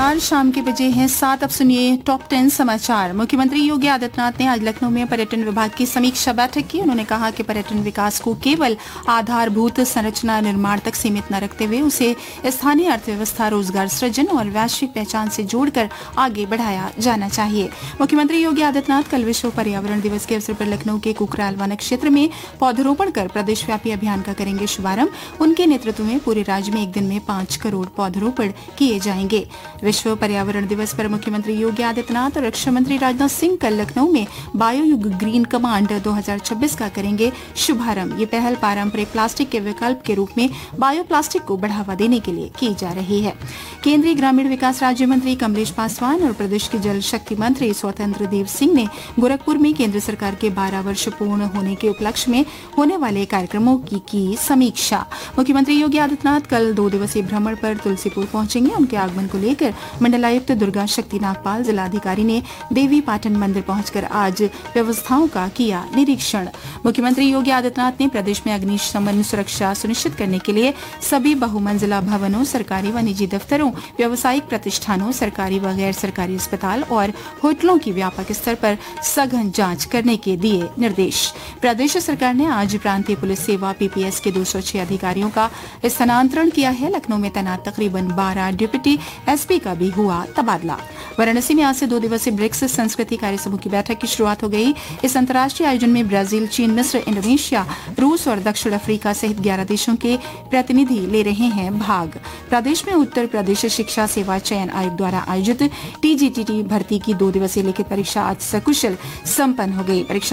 नमस्कार, शाम के बजे हैं 7। अब सुनिए टॉप 10 समाचार। मुख्यमंत्री योगी आदित्यनाथ ने आज लखनऊ में पर्यटन विभाग की समीक्षा बैठक की। उन्होंने कहा कि पर्यटन विकास को केवल आधारभूत संरचना निर्माण तक सीमित न रखते हुए उसे स्थानीय अर्थव्यवस्था, रोजगार सृजन और वैश्विक पहचान से जोड़कर आगे बढ़ाया जाना चाहिए। मुख्यमंत्री योगी आदित्यनाथ कल विश्व पर्यावरण दिवस के अवसर पर लखनऊ के कुकराल वन क्षेत्र में पौधरोपण कर प्रदेशव्यापी अभियान का करेंगे शुभारंभ। उनके नेतृत्व में पूरे राज्य में एक दिन में 5 करोड़ पौधरोपण किए जाएंगे। विश्व पर्यावरण दिवस पर मुख्यमंत्री योगी आदित्यनाथ और रक्षा मंत्री राजनाथ सिंह कल लखनऊ में बायोयुग ग्रीन कमांड 2026 का करेंगे शुभारंभ। ये पहल पारंपरिक प्लास्टिक के विकल्प के रूप में बायो प्लास्टिक को बढ़ावा देने के लिए की जा रही है। केंद्रीय ग्रामीण विकास राज्य मंत्री कमलेश पासवान और प्रदेश के जल शक्ति मंत्री स्वतंत्र देव सिंह ने गोरखपुर में केंद्र सरकार के 12 वर्ष पूर्ण होने के उपलक्ष्य में होने वाले कार्यक्रमों की समीक्षा। मुख्यमंत्री योगी आदित्यनाथ कल 2 दिवसीय भ्रमण पर तुलसीपुर पहुंचेंगे। उनके आगमन को लेकर मंडलायुक्त दुर्गा शक्ति नागपाल, जिलाधिकारी ने देवी पाटन मंदिर पहुंचकर आज व्यवस्थाओं का किया निरीक्षण। मुख्यमंत्री योगी आदित्यनाथ ने प्रदेश में अग्निशमन सुरक्षा सुनिश्चित करने के लिए सभी बहुमंजिला भवनों, सरकारी व निजी दफ्तरों, व्यावसायिक प्रतिष्ठानों, सरकारी व गैर सरकारी अस्पताल और होटलों की व्यापक स्तर पर सघन जांच करने के दिए निर्देश। प्रदेश सरकार ने आज प्रांतीय पुलिस सेवा PPS के 206 अधिकारियों का स्थानांतरण किया है। लखनऊ में तैनात तकरीबन 12 डिप्टी SP का भी हुआ तबादला। वाराणसी में आज से 2 दिवसीय ब्रिक्स संस्कृति कार्य समूह की बैठक की शुरुआत हो गई। इस अंतर्राष्ट्रीय आयोजन में ब्राजील, चीन, मिस्र, इंडोनेशिया, रूस और दक्षिण अफ्रीका सहित 11 देशों के प्रतिनिधि ले रहे हैं भाग। प्रदेश में उत्तर प्रदेश शिक्षा सेवा चयन आयोग द्वारा आयोजित TGT भर्ती की 2 दिवसीय लिखित परीक्षा आज सकुशल संपन्न हो गई। परीक्षा